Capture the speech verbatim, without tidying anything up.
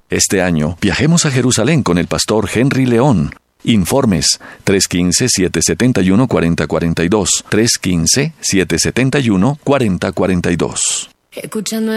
Este año, viajemos a Jerusalén con el pastor Henry León. Informes tres uno cinco, siete siete uno, cuatro cero cuatro dos, tres uno cinco, siete siete uno, cuatro cero cuatro dos. Escuchando